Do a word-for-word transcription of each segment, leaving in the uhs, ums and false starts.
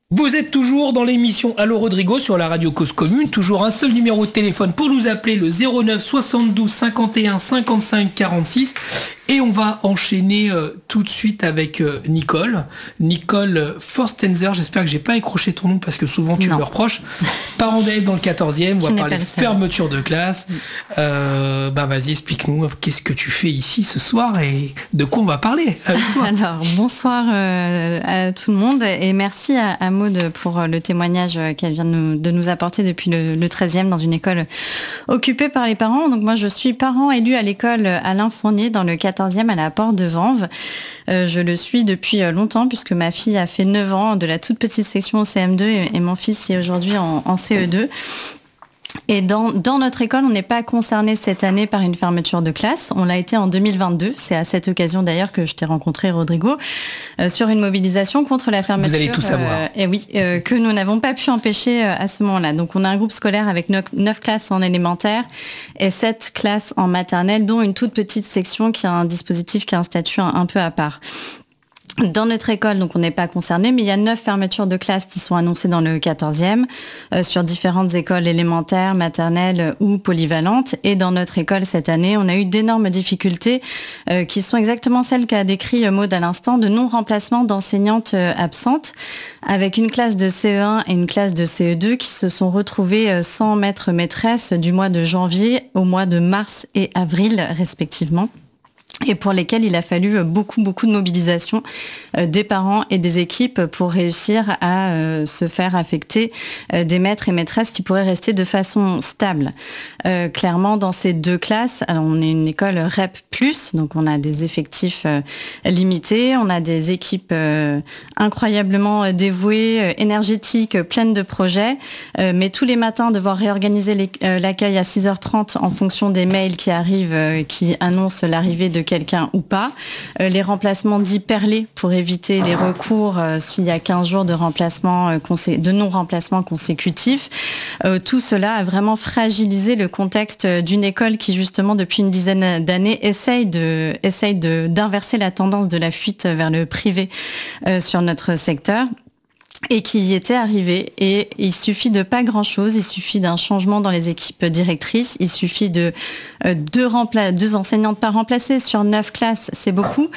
Vous êtes toujours dans l'émission Allô Rodrigo sur la radio Cause Commune. Toujours un seul numéro de téléphone pour nous appeler, le zéro neuf soixante-douze cinquante et un cinquante-cinq quarante-six. Et on va enchaîner euh, tout de suite avec euh, Nicole. Nicole Forstenzer, j'espère que j'ai pas écroché ton nom parce que souvent tu non. me le reproches. Parent d'élèves dans le quatorzième, on va parler fermeture de classe. Euh, bah vas-y, explique-nous qu'est-ce que tu fais ici ce soir et de quoi on va parler avec toi. Alors, bonsoir euh, à tout le monde et merci à, à Maud pour le témoignage qu'elle vient de nous, de nous apporter depuis le, le treizième dans une école occupée par les parents. Donc moi, je suis parent élu à l'école Alain Fournier dans le quatorzième à la Porte de Vanves. Euh, je le suis depuis longtemps puisque ma fille a fait neuf ans de la toute petite section au C M deux et, et mon fils est aujourd'hui en, en C E deux. Et dans, dans notre école, on n'est pas concerné cette année par une fermeture de classe. On l'a été en deux mille vingt-deux. C'est à cette occasion d'ailleurs que je t'ai rencontré, Rodrigo, euh, sur une mobilisation contre la fermeture. Vous allez tout savoir. Euh, et oui, euh, que nous n'avons pas pu empêcher euh, à ce moment-là. Donc on a un groupe scolaire avec neuf classes en élémentaire et sept classes en maternelle, dont une toute petite section qui a un dispositif qui a un statut un, un peu à part. Dans notre école, donc on n'est pas concerné, mais il y a neuf fermetures de classes qui sont annoncées dans le quatorzième euh, sur différentes écoles élémentaires, maternelles ou polyvalentes. Et dans notre école cette année, on a eu d'énormes difficultés euh, qui sont exactement celles qu'a décrit Maud à l'instant, de non-remplacement d'enseignantes euh, absentes, avec une classe de C E un et une classe de C E deux qui se sont retrouvées euh, sans maître maîtresse du mois de janvier au mois de mars et avril respectivement, et pour lesquels il a fallu beaucoup, beaucoup de mobilisation euh, des parents et des équipes pour réussir à euh, se faire affecter euh, des maîtres et maîtresses qui pourraient rester de façon stable. Euh, clairement, dans ces deux classes, alors on est une école R E P plus, donc on a des effectifs euh, limités, on a des équipes euh, incroyablement dévouées, euh, énergétiques, pleines de projets, euh, mais tous les matins devoir réorganiser les, euh, l'accueil à six heures trente en fonction des mails qui arrivent, euh, qui annoncent l'arrivée de quelqu'un ou pas, euh, les remplacements dits perlés pour éviter les recours euh, s'il y a quinze jours de remplacement euh, consé- de non-remplacement consécutif. Euh, tout cela a vraiment fragilisé le contexte d'une école qui justement depuis une dizaine d'années essaye de essaye de d'inverser la tendance de la fuite vers le privé euh, sur notre secteur. Et qui y était arrivé. Et il suffit de pas grand-chose, il suffit d'un changement dans les équipes directrices, il suffit de euh, deux, rempla- deux enseignantes pas remplacées sur neuf classes, c'est beaucoup.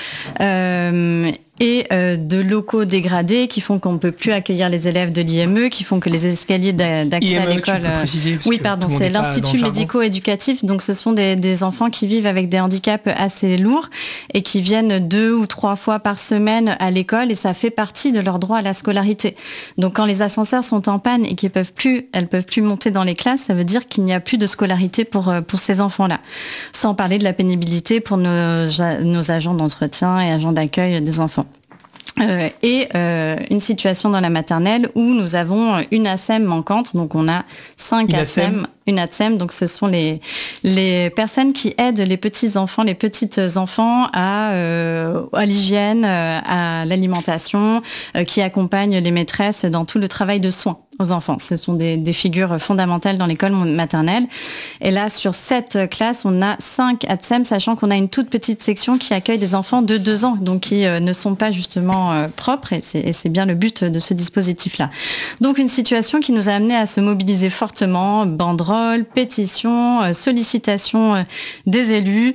Euh, et euh, de locaux dégradés qui font qu'on ne peut plus accueillir les élèves de l'I M E, qui font que les escaliers d'accès I M E, à l'école... Tu peux préciser, parce oui, que pardon, tout le monde c'est n'est pas l'Institut dans le médico-éducatif, donc ce sont des, des enfants qui vivent avec des handicaps assez lourds et qui viennent deux ou trois fois par semaine à l'école et ça fait partie de leur droit à la scolarité. Donc quand les ascenseurs sont en panne et qu'elles peuvent plus, elles peuvent plus monter dans les classes, ça veut dire qu'il n'y a plus de scolarité pour, pour ces enfants-là. Sans parler de la pénibilité pour nos, nos agents d'entretien et agents d'accueil des enfants. Euh, et euh, une situation dans la maternelle où nous avons une A S E M manquante, donc on a cinq A S E M, une A S E M, donc ce sont les les personnes qui aident les petits enfants, les petites enfants à euh, à l'hygiène, euh, à l'alimentation, euh, qui accompagnent les maîtresses dans tout le travail de soins aux enfants. Ce sont des, des figures fondamentales dans l'école maternelle. Et là, sur cette classe, on a cinq A S E M, sachant qu'on a une toute petite section qui accueille des enfants de deux ans, donc qui euh, ne sont pas justement euh, propres, et c'est, et c'est bien le but de ce dispositif-là. Donc une situation qui nous a amené à se mobiliser fortement, banderoles, pétitions, euh, sollicitations euh, des élus,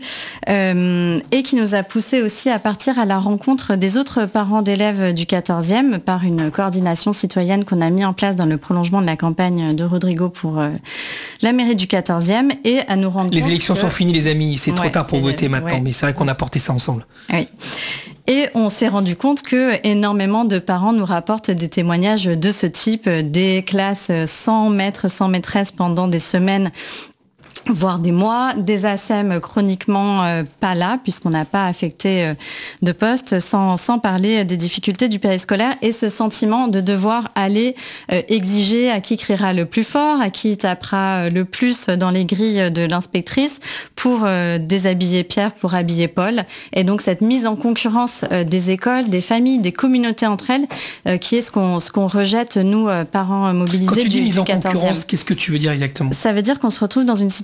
euh, et qui nous a poussé aussi à partir à la rencontre des autres parents d'élèves du quatorzième par une coordination citoyenne qu'on a mis en place dans le le prolongement de la campagne de Rodrigo pour euh, la mairie du quatorzième et à nous rendre les compte Les élections que... sont finies, les amis. C'est ouais, trop tard pour voter maintenant, ouais. mais c'est vrai qu'on a porté ça ensemble. Oui. Et on s'est rendu compte que énormément de parents nous rapportent des témoignages de ce type, des classes sans maître, sans maîtresse pendant des semaines, voire des mois, des A S E M chroniquement euh, pas là, puisqu'on n'a pas affecté euh, de poste, sans, sans parler des difficultés du périscolaire et ce sentiment de devoir aller euh, exiger à qui criera le plus fort, à qui tapera le plus dans les grilles de l'inspectrice pour euh, déshabiller Pierre, pour habiller Paul. Et donc cette mise en concurrence euh, des écoles, des familles, des communautés entre elles, euh, qui est ce qu'on, ce qu'on rejette, nous, euh, parents mobilisés. Quand tu dis du, mise du en quatorzième. concurrence, qu'est-ce que tu veux dire exactement ? Ça veut dire qu'on se retrouve dans une situation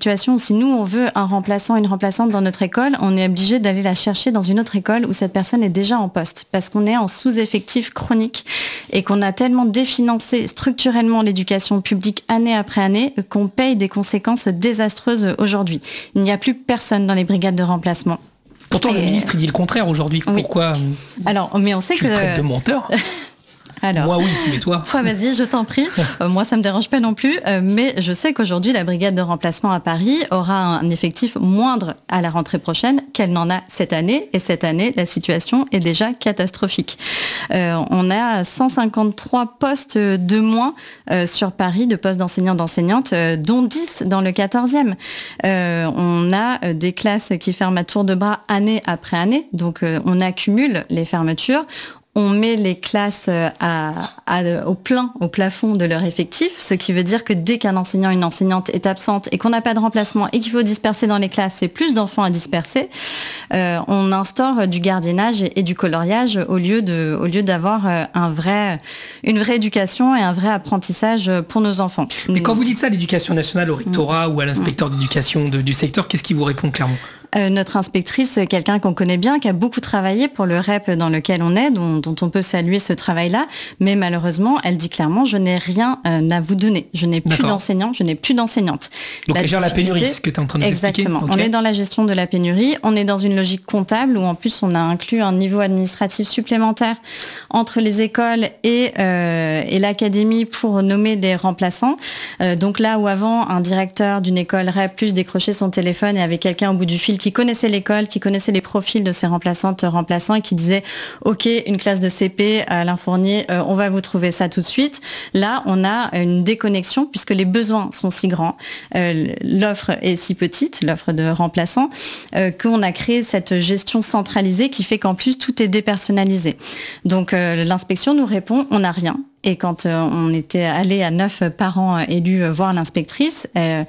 situation où si nous, on veut un remplaçant, une remplaçante dans notre école, on est obligé d'aller la chercher dans une autre école où cette personne est déjà en poste, parce qu'on est en sous-effectif chronique et qu'on a tellement définancé structurellement l'éducation publique année après année qu'on paye des conséquences désastreuses aujourd'hui. Il n'y a plus personne dans les brigades de remplacement. Pourtant, et le ministre, il dit le contraire aujourd'hui. Oui. Pourquoi Alors, mais on sait tu que... le traites de menteur. Alors, moi oui, mais toi Toi vas-y, je t'en prie. Euh, moi ça me dérange pas non plus, euh, mais je sais qu'aujourd'hui la brigade de remplacement à Paris aura un effectif moindre à la rentrée prochaine qu'elle n'en a cette année, et cette année la situation est déjà catastrophique. Euh, on a cent cinquante-trois postes de moins euh, sur Paris, de postes d'enseignants d'enseignantes, euh, dont dix dans le quatorzième. Euh, on a des classes qui ferment à tour de bras année après année, donc euh, on accumule les fermetures. On met les classes à, à, au plein, au plafond de leur effectif, ce qui veut dire que dès qu'un enseignant, une enseignante est absente et qu'on n'a pas de remplacement et qu'il faut disperser dans les classes, c'est plus d'enfants à disperser. Euh, on instaure du gardiennage et, et du coloriage au lieu de, au lieu d'avoir un vrai, une vraie éducation et un vrai apprentissage pour nos enfants. Mais quand vous dites ça à l'éducation nationale, au rectorat mmh. ou à l'inspecteur mmh. d'éducation de, du secteur, qu'est-ce qui vous répond clairement ? Euh, notre inspectrice, quelqu'un qu'on connaît bien, qui a beaucoup travaillé pour le R E P dans lequel on est, dont, dont on peut saluer ce travail-là, mais malheureusement, elle dit clairement, je n'ai rien euh, à vous donner. Je n'ai plus D'accord. d'enseignants, je n'ai plus d'enseignantes. Donc elle gère la pénurie, c'est ce que tu es en train de nous expliquer. Exactement. Okay. On est dans la gestion de la pénurie, on est dans une logique comptable où en plus on a inclus un niveau administratif supplémentaire entre les écoles et, euh, et l'académie pour nommer des remplaçants. Euh, donc là où avant, un directeur d'une école R E P plus décrochait son téléphone et avait quelqu'un au bout du fil qui connaissait l'école, qui connaissait les profils de ses remplaçantes, remplaçants et qui disait « Ok, une classe de C P à Alain Fournier, euh, on va vous trouver ça tout de suite ». Là, on a une déconnexion puisque les besoins sont si grands, euh, l'offre est si petite, l'offre de remplaçants, euh, qu'on a créé cette gestion centralisée qui fait qu'en plus, tout est dépersonnalisé. Donc, euh, l'inspection nous répond « On n'a rien ». Et quand euh, on était allé à neuf parents élus voir l'inspectrice, euh,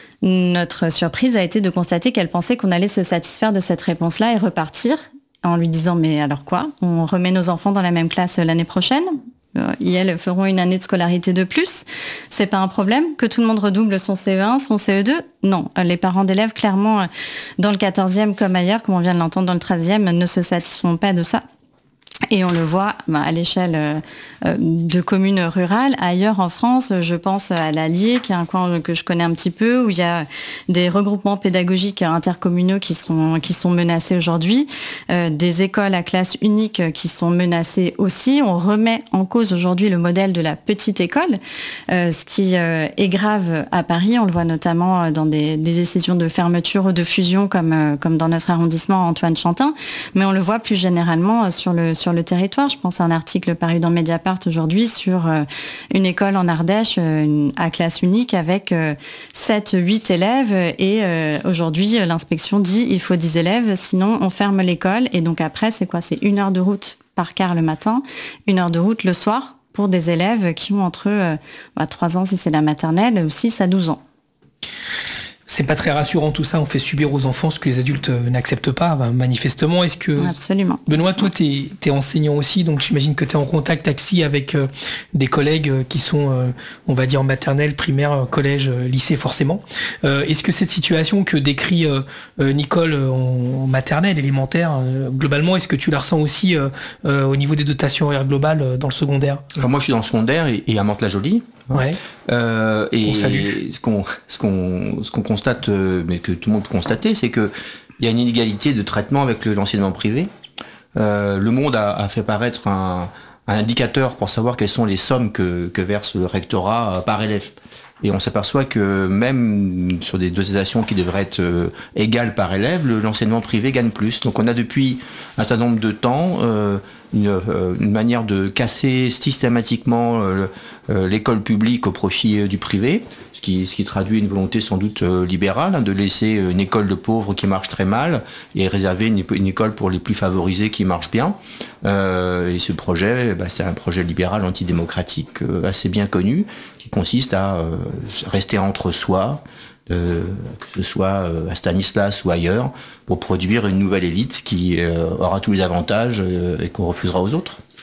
notre surprise a été de constater qu'elle pensait qu'on allait se satisfaire de cette réponse-là et repartir en lui disant « Mais alors quoi ? On remet nos enfants dans la même classe l'année prochaine ? Et elles feront une année de scolarité de plus. C'est pas un problème que tout le monde redouble son C E un, son C E deux ? Non. Les parents d'élèves, clairement, dans le quatorzième comme ailleurs, comme on vient de l'entendre dans le treizième, ne se satisfont pas de ça. Et on le voit bah, à l'échelle euh, de communes rurales. Ailleurs en France, je pense à l'Allier, qui est un coin que je connais un petit peu, où il y a des regroupements pédagogiques intercommunaux qui sont, qui sont menacés aujourd'hui, euh, des écoles à classe unique qui sont menacées aussi. On remet en cause aujourd'hui le modèle de la petite école, euh, ce qui euh, est grave à Paris. On le voit notamment dans des, des décisions de fermeture ou de fusion, comme, euh, comme dans notre arrondissement Antoine Chantin, mais on le voit plus généralement sur le sur le territoire. Je pense à un article paru dans Mediapart aujourd'hui sur euh, une école en Ardèche euh, une, à classe unique avec euh, sept huit élèves et euh, aujourd'hui l'inspection dit il faut dix élèves sinon on ferme l'école et donc après c'est quoi ? C'est une heure de route par car le matin, une heure de route le soir pour des élèves qui ont entre euh, bah, trois ans si c'est la maternelle ou six à douze ans. C'est pas très rassurant tout ça, on fait subir aux enfants ce que les adultes n'acceptent pas, ben, manifestement. Est-ce que... Absolument. Benoît, toi, t'es, t'es enseignant aussi, donc j'imagine que t'es en contact aussi avec euh, des collègues qui sont, euh, on va dire, en maternelle, primaire, collège, lycée, forcément. Euh, est-ce que cette situation que décrit euh, Nicole en, en maternelle, élémentaire, euh, globalement, est-ce que tu la ressens aussi euh, euh, au niveau des dotations horaires globales euh, dans le secondaire ? Alors moi, je suis dans le secondaire et, et à Mantes-la-Jolie. Ouais. Euh, et ce qu'on, ce qu'on, ce qu'on constate, mais que tout le monde peut constater, c'est que il y a une inégalité de traitement avec le, l'enseignement privé. Euh, le Monde a, a fait paraître un, un indicateur pour savoir quelles sont les sommes que, que verse le rectorat par élève. Et on s'aperçoit que même sur des dotations qui devraient être euh, égales par élève, le, l'enseignement privé gagne plus. Donc on a depuis un certain nombre de temps euh, une, euh, une manière de casser systématiquement euh, euh, l'école publique au profit euh, du privé, ce qui, ce qui traduit une volonté sans doute euh, libérale, hein, de laisser une école de pauvres qui marche très mal et réserver une, une école pour les plus favorisés qui marche bien. Euh, et ce projet, bah, c'est un projet libéral antidémocratique euh, assez bien connu, qui consiste à euh, rester entre soi, euh, que ce soit euh, à Stanislas ou ailleurs, pour produire une nouvelle élite qui euh, aura tous les avantages euh, et qu'on refusera aux autres.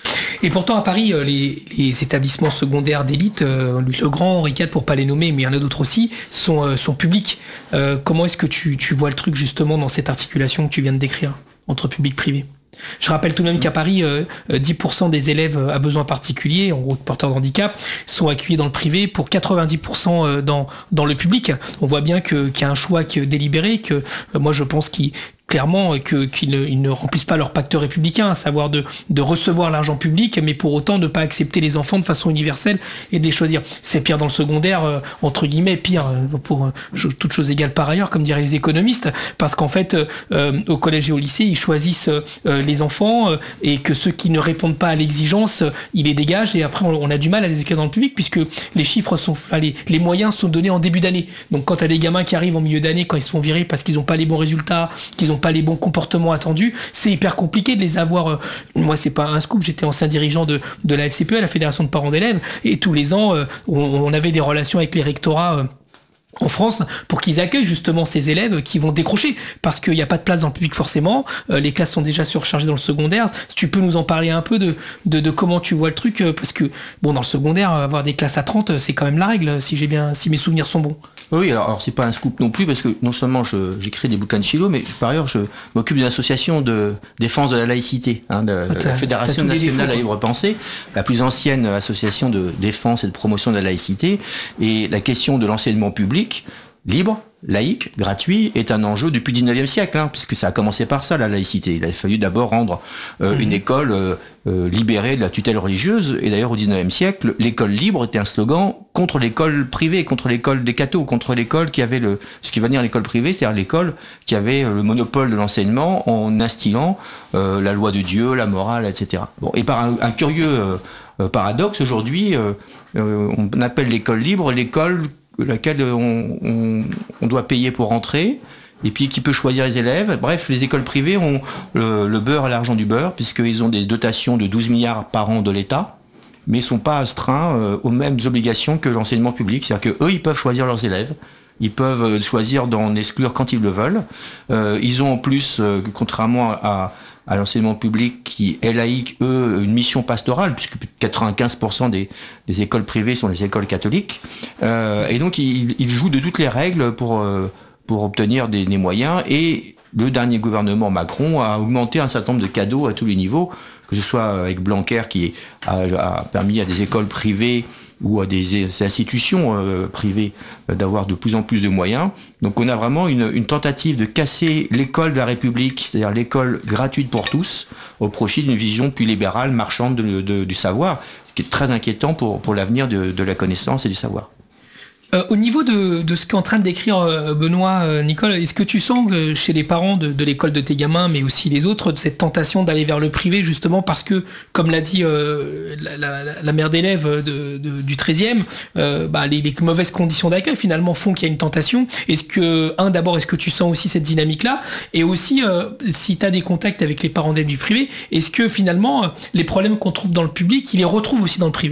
Et pourtant, à Paris, les, les établissements secondaires d'élite, euh, le Grand, Henri quatre, pour pas les nommer, mais il y en a d'autres aussi, sont, euh, sont publics. Euh, comment est-ce que tu, tu vois le truc justement dans cette articulation que tu viens de décrire entre public et privé ? Je rappelle tout de même qu'à Paris, euh, dix pour cent des élèves à besoins particuliers, en gros porteurs de handicap, sont accueillis dans le privé pour quatre-vingt-dix pour cent dans, dans le public. On voit bien que, qu'il y a un choix que, délibéré, que euh, moi je pense qu'il clairement que, qu'ils ne, ils ne remplissent pas leur pacte républicain, à savoir de, de recevoir l'argent public, mais pour autant ne pas accepter les enfants de façon universelle et de les choisir. C'est pire dans le secondaire, euh, entre guillemets, pire, euh, pour euh, toute chose égale par ailleurs, comme diraient les économistes, parce qu'en fait, euh, au collège et au lycée, ils choisissent euh, les enfants euh, et que ceux qui ne répondent pas à l'exigence, euh, ils les dégagent et après on, on a du mal à les accueillir dans le public puisque les chiffres sont, enfin, les, les moyens sont donnés en début d'année. Donc quand tu as des gamins qui arrivent en milieu d'année, quand ils se font virer parce qu'ils n'ont pas les bons résultats, qu'ils n'ont pas les bons comportements attendus, c'est hyper compliqué de les avoir. Moi, c'est pas un scoop, j'étais ancien dirigeant de, de la F C P E, la Fédération de parents d'élèves, et tous les ans, on, on avait des relations avec les rectorats en France pour qu'ils accueillent justement ces élèves qui vont décrocher parce qu'il n'y a pas de place dans le public forcément, euh, les classes sont déjà surchargées dans le secondaire. Si tu peux nous en parler un peu de, de, de comment tu vois le truc, parce que bon, dans le secondaire, avoir des classes à trente, c'est quand même la règle, si j'ai bien, si mes souvenirs sont bons. Oui, alors, alors c'est pas un scoop non plus parce que non seulement je, j'écris des bouquins de philo, mais par ailleurs je m'occupe d'une association de défense de la laïcité, hein, de, ah, de la Fédération nationale de la libre pensée, la plus ancienne association de défense et de promotion de la laïcité, et la question de l'enseignement public libre, laïque, gratuit, est un enjeu depuis le dix-neuvième siècle, hein, puisque ça a commencé par ça, la laïcité. Il a fallu d'abord rendre euh, mmh. une école euh, euh, libérée de la tutelle religieuse, et d'ailleurs au dix-neuvième siècle, l'école libre était un slogan contre l'école privée, contre l'école des cathos, contre l'école qui avait le, ce qui va dire l'école privée, c'est-à-dire l'école qui avait le monopole de l'enseignement en instillant euh, la loi de Dieu, la morale, et cetera. Bon, et par un, un curieux euh, paradoxe, aujourd'hui, euh, euh, on appelle l'école libre l'école laquelle on, on, on doit payer pour rentrer, et puis qui peut choisir les élèves. Bref, les écoles privées ont le, le beurre et l'argent du beurre, puisqu'ils ont des dotations de douze milliards par an de l'État, mais ils ne sont pas astreints euh, aux mêmes obligations que l'enseignement public. C'est-à-dire qu'eux, ils peuvent choisir leurs élèves, ils peuvent choisir d'en exclure quand ils le veulent. Euh, ils ont en plus, euh, contrairement à, à l'enseignement public qui est laïque, eux, une mission pastorale, puisque quatre-vingt-quinze pour cent des, des écoles privées sont des écoles catholiques. Euh, et donc, ils, ils jouent de toutes les règles pour, euh, pour obtenir des, des moyens. Et le dernier gouvernement Macron a augmenté un certain nombre de cadeaux à tous les niveaux, que ce soit avec Blanquer qui a, a permis à des écoles privées ou à des institutions euh, privées euh, d'avoir de plus en plus de moyens. Donc on a vraiment une, une tentative de casser l'école de la République, c'est-à-dire l'école gratuite pour tous, au profit d'une vision plus libérale, marchande de, de, du savoir, ce qui est très inquiétant pour, pour l'avenir de, de la connaissance et du savoir. Euh, au niveau de, de ce qu'est en train de décrire euh, Benoît, euh, Nicole, est-ce que tu sens que chez les parents de, de l'école de tes gamins, mais aussi les autres, de cette tentation d'aller vers le privé, justement parce que, comme l'a dit euh, la, la, la mère d'élève de, de, du treizième, euh, bah, les, les mauvaises conditions d'accueil finalement font qu'il y a une tentation. Est-ce que, un, d'abord, est-ce que tu sens aussi cette dynamique-là ? Et aussi, euh, si tu as des contacts avec les parents d'élèves du privé, est-ce que finalement, les problèmes qu'on trouve dans le public, ils les retrouvent aussi dans le privé ?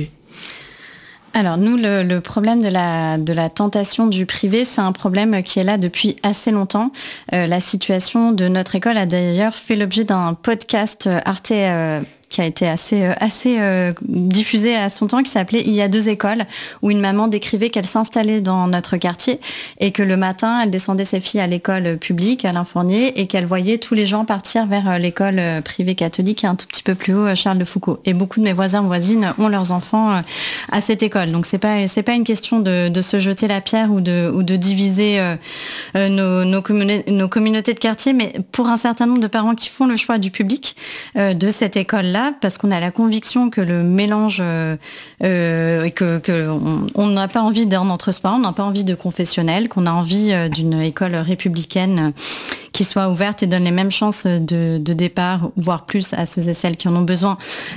Alors nous, le, le problème de la, de la tentation du privé, c'est un problème qui est là depuis assez longtemps. Euh, la situation de notre école a d'ailleurs fait l'objet d'un podcast Arte euh, qui a été assez, assez euh, diffusé à son temps, qui s'appelait « Il y a deux écoles », où une maman décrivait qu'elle s'installait dans notre quartier et que le matin, elle descendait ses filles à l'école publique, à l'Infournier, et qu'elle voyait tous les gens partir vers l'école privée catholique, un tout petit peu plus haut, Charles de Foucauld. Et beaucoup de mes voisins, voisines ont leurs enfants à cette école. Donc c'est pas, c'est pas une question de, de se jeter la pierre ou de, ou de diviser euh, nos, nos, communa- nos communautés de quartier, mais pour un certain nombre de parents qui font le choix du public, euh, de cette école-là, parce qu'on a la conviction que le mélange, euh, euh, que, que on, on n'a pas envie d'un entre soi, on n'a pas envie de confessionnel, qu'on a envie euh, d'une école républicaine euh, qui soit ouverte et donne les mêmes chances de, de départ, voire plus à ceux et celles qui en ont besoin.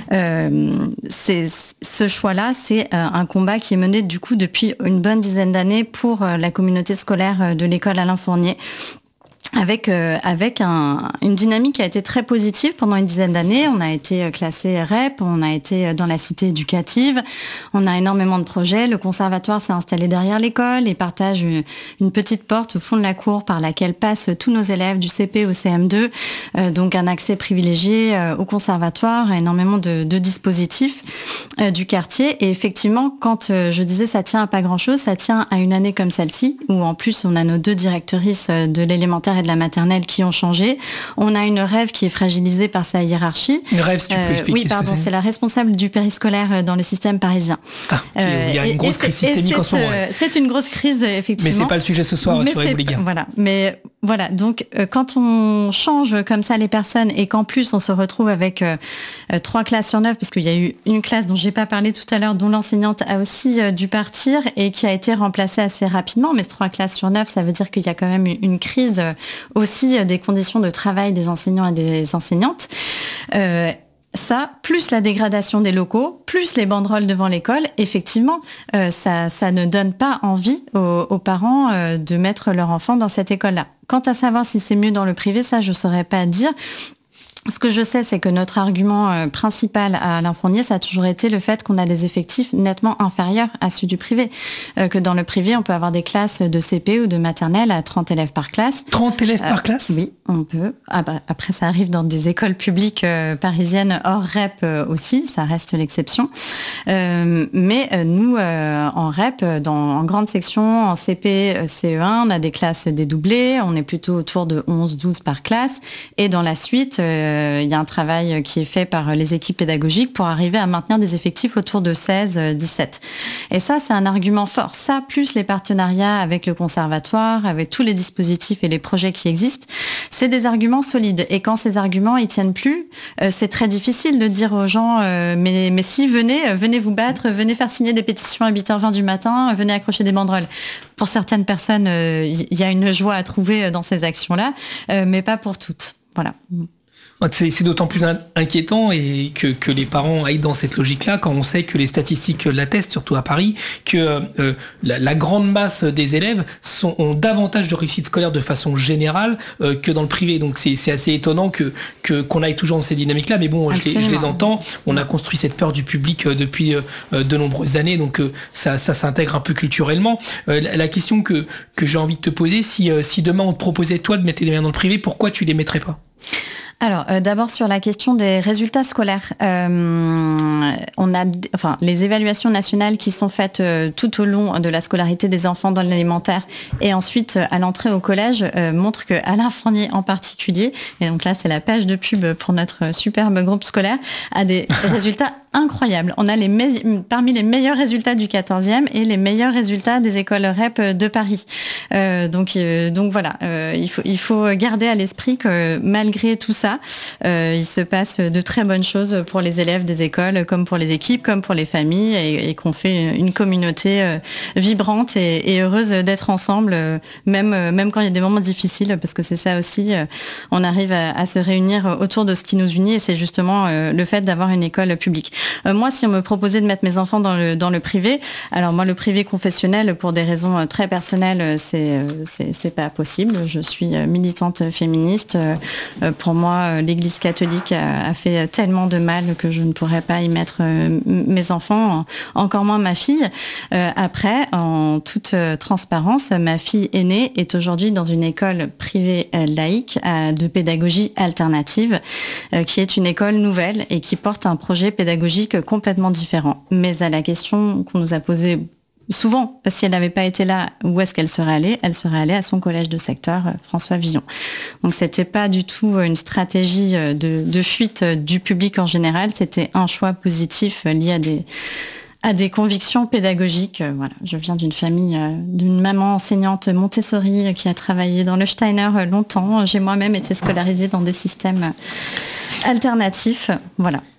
Euh, c'est, ce choix-là, c'est euh, un combat qui est mené du coup depuis une bonne dizaine d'années pour euh, la communauté scolaire de l'école Alain Fournier. avec euh, avec un, une dynamique qui a été très positive pendant une dizaine d'années. On a été classé R E P, on a été dans la cité éducative, on a énormément de projets. Le conservatoire s'est installé derrière l'école et partage une, une petite porte au fond de la cour par laquelle passent tous nos élèves du C P au C M deux. Euh, donc un accès privilégié euh, au conservatoire, énormément de, de dispositifs euh, du quartier. Et effectivement, quand euh, je disais ça tient à pas grand-chose, ça tient à une année comme celle-ci, où en plus on a nos deux directrices de l'élémentaire et de la maternelle qui ont changé. On a une rêve qui est fragilisée par sa hiérarchie. Une rêve, si tu peux euh, expliquer. Oui, pardon, ce que c'est. c'est la responsable du périscolaire dans le système parisien. Ah, euh, il y a une grosse crise systémique en ce moment. Ouais. C'est une grosse crise, effectivement. Mais c'est pas le sujet ce soir Mais sur Ébouliga. Voilà, mais voilà. Donc, euh, quand on change comme ça les personnes et qu'en plus on se retrouve avec euh, trois classes sur neuf, parce qu'il y a eu une classe dont j'ai pas parlé tout à l'heure, dont l'enseignante a aussi euh, dû partir et qui a été remplacée assez rapidement. Mais trois classes sur neuf, ça veut dire qu'il y a quand même une crise euh, aussi des conditions de travail des enseignants et des enseignantes. Euh, Ça, plus la dégradation des locaux, plus les banderoles devant l'école, effectivement, euh, ça, ça ne donne pas envie aux, aux parents euh, de mettre leur enfant dans cette école-là. Quant à savoir si c'est mieux dans le privé, ça, je ne saurais pas dire. Ce que je sais, c'est que notre argument principal à Alain Fournier, ça a toujours été le fait qu'on a des effectifs nettement inférieurs à ceux du privé. Euh, que dans le privé, on peut avoir des classes de C P ou de maternelle à trente élèves par classe. trente élèves euh, par classe ? Oui, on peut. Ah bah, après, ça arrive dans des écoles publiques euh, parisiennes hors R E P euh, aussi, ça reste l'exception. Euh, mais euh, nous, euh, en R E P, dans, en grande section, en C P, C E un, on a des classes dédoublées, on est plutôt autour de onze douze par classe. Et dans la suite... Euh, il y a un travail qui est fait par les équipes pédagogiques pour arriver à maintenir des effectifs autour de seize dix-sept. Et ça, c'est un argument fort. Ça, plus les partenariats avec le conservatoire, avec tous les dispositifs et les projets qui existent, c'est des arguments solides. Et quand ces arguments ils tiennent plus, euh, c'est très difficile de dire aux gens euh, mais, mais si, venez, venez vous battre, venez faire signer des pétitions à huit heures vingt du matin, venez accrocher des banderoles. Pour certaines personnes, il euh, y a une joie à trouver dans ces actions-là, euh, mais pas pour toutes. Voilà. C'est, c'est d'autant plus inquiétant et que, que les parents aillent dans cette logique-là quand on sait que les statistiques l'attestent, surtout à Paris, que euh, la, la grande masse des élèves sont, ont davantage de réussite scolaire de façon générale euh, que dans le privé. Donc c'est, c'est assez étonnant que, que, qu'on aille toujours dans ces dynamiques-là. Mais bon, je les, je les entends. On a construit cette peur du public euh, depuis euh, de nombreuses années. Donc euh, ça, ça s'intègre un peu culturellement. Euh, la, la question que, que j'ai envie de te poser, si, euh, si demain on te proposait toi de mettre tes moyens dans le privé, pourquoi tu les mettrais pas ? Alors, euh, d'abord sur la question des résultats scolaires, euh, on a, enfin, les évaluations nationales qui sont faites euh, tout au long de la scolarité des enfants dans l'élémentaire et ensuite à l'entrée au collège euh, montrent que Alain Fournier en particulier, et donc là c'est la page de pub pour notre superbe groupe scolaire, a des résultats incroyables. On a les me- parmi les meilleurs résultats du quatorzième et les meilleurs résultats des écoles R E P de Paris. Euh, donc, euh, donc voilà, euh, il faut, il faut garder à l'esprit que malgré tout ça, Euh, il se passe de très bonnes choses pour les élèves des écoles, comme pour les équipes, comme pour les familles, et, et qu'on fait une communauté euh, vibrante et, et heureuse d'être ensemble, euh, même, euh, même quand il y a des moments difficiles, parce que c'est ça aussi, euh, on arrive à, à se réunir autour de ce qui nous unit, et c'est justement euh, le fait d'avoir une école publique. Euh, moi, si on me proposait de mettre mes enfants dans le, dans le privé, alors moi, le privé confessionnel, pour des raisons euh, très personnelles, c'est, euh, c'est, c'est pas possible. Je suis militante féministe. Euh, pour moi, l'Église catholique a fait tellement de mal que je ne pourrais pas y mettre mes enfants, encore moins ma fille. Après, en toute transparence, ma fille aînée est aujourd'hui dans une école privée laïque de pédagogie alternative, qui est une école nouvelle et qui porte un projet pédagogique complètement différent. Mais à la question qu'on nous a posée souvent, si elle n'avait pas été là, où est-ce qu'elle serait allée ? Elle serait allée à son collège de secteur, François Villon. Donc c'était pas du tout une stratégie de, de fuite du public en général, c'était un choix positif lié à des, à des convictions pédagogiques. Voilà. Je viens d'une famille, d'une maman enseignante Montessori qui a travaillé dans le Steiner longtemps. J'ai moi-même été scolarisée dans des systèmes alternatifs. Voilà.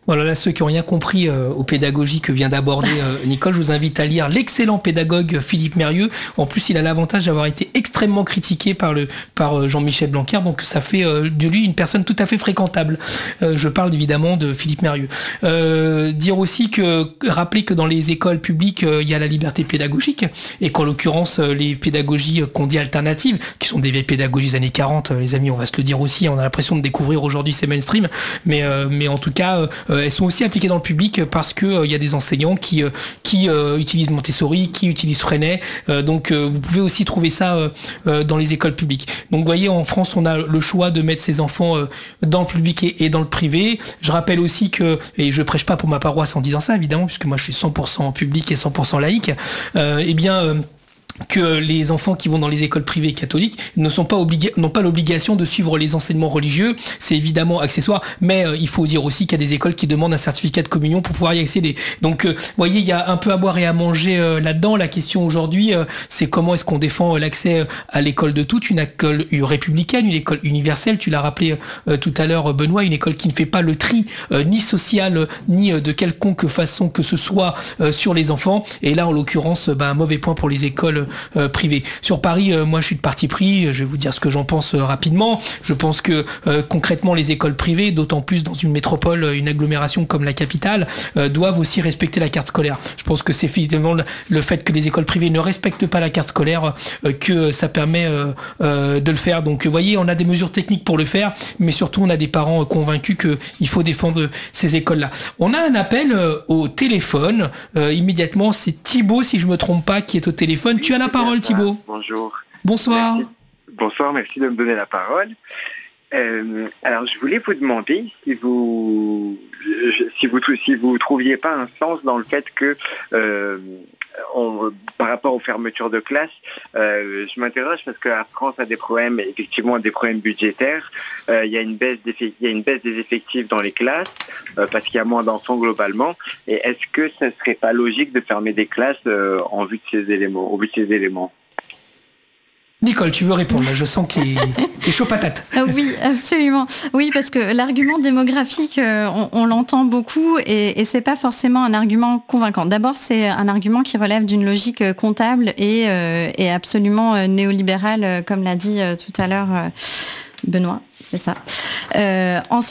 Voilà, là, ceux qui n'ont rien compris euh, aux pédagogies que vient d'aborder euh, Nicole, je vous invite à lire l'excellent pédagogue Philippe Mérieux. En plus, il a l'avantage d'avoir été extrêmement critiqué par, le, par euh, Jean-Michel Blanquer, donc ça fait euh, de lui une personne tout à fait fréquentable. Euh, je parle évidemment de Philippe Mérieux. Euh, dire aussi que, rappeler que dans les écoles publiques, euh, il y a la liberté pédagogique, et qu'en l'occurrence, euh, les pédagogies euh, qu'on dit alternatives, qui sont des vieilles pédagogies des années quarante, euh, les amis, on va se le dire aussi, on a l'impression de découvrir aujourd'hui ces mainstream, mais, euh, mais en tout cas, euh, elles sont aussi appliquées dans le public parce que euh, il y a des enseignants qui euh, qui euh, utilisent Montessori, qui utilisent Freinet. Euh, donc euh, vous pouvez aussi trouver ça euh, euh, dans les écoles publiques. Donc vous voyez, en France, on a le choix de mettre ses enfants euh, dans le public et, et dans le privé. Je rappelle aussi que, et je prêche pas pour ma paroisse en disant ça évidemment, puisque moi je suis cent pour cent public et cent pour cent laïque. Euh, eh bien euh, que les enfants qui vont dans les écoles privées catholiques ne sont pas obligés, n'ont pas l'obligation de suivre les enseignements religieux. C'est évidemment accessoire, mais euh, il faut dire aussi qu'il y a des écoles qui demandent un certificat de communion pour pouvoir y accéder. Donc, euh, vous voyez, il y a un peu à boire et à manger euh, là-dedans. La question aujourd'hui, euh, c'est comment est-ce qu'on défend euh, l'accès à l'école de toutes, une école républicaine, une école universelle. Tu l'as rappelé euh, tout à l'heure, Benoît, une école qui ne fait pas le tri euh, ni social, euh, ni euh, de quelconque façon que ce soit euh, sur les enfants. Et là, en l'occurrence, bah, un mauvais point pour les écoles Euh, privé. Sur Paris, euh, moi je suis de parti pris, je vais vous dire ce que j'en pense euh, rapidement. Je pense que euh, concrètement les écoles privées, d'autant plus dans une métropole, une agglomération comme la capitale, euh, doivent aussi respecter la carte scolaire. Je pense que c'est finalement le, le fait que les écoles privées ne respectent pas la carte scolaire euh, que ça permet euh, euh, de le faire. Donc vous voyez, on a des mesures techniques pour le faire, mais surtout on a des parents euh, convaincus qu'il faut défendre ces écoles-là. On a un appel euh, au téléphone. Euh, immédiatement, c'est Thibaut, si je me trompe pas, qui est au téléphone. Tu as la parole, Thibaut. Bonjour. Bonsoir. Merci. Bonsoir, merci de me donner la parole. Euh, alors, je voulais vous demander si vous, je, si vous, si vous trouviez pas un sens dans le fait que, euh, on, par rapport aux fermetures de classe, euh, je m'interroge parce que la France a des problèmes, effectivement, des problèmes budgétaires. Euh, il y a une baisse des, il y a une baisse des effectifs dans les classes euh, parce qu'il y a moins d'enfants globalement. Et est-ce que ce serait pas logique de fermer des classes euh, en vue de ces éléments, au vu de ces éléments? Nicole, tu veux répondre? Là, je sens qu'il est chaud patate. Ah oui, absolument. Oui, parce que l'argument démographique, euh, on, on l'entend beaucoup et, et c'est pas forcément un argument convaincant. D'abord, c'est un argument qui relève d'une logique comptable et, euh, et absolument euh, néolibérale, comme l'a dit euh, tout à l'heure euh, Benoît. C'est ça. Euh, ensuite,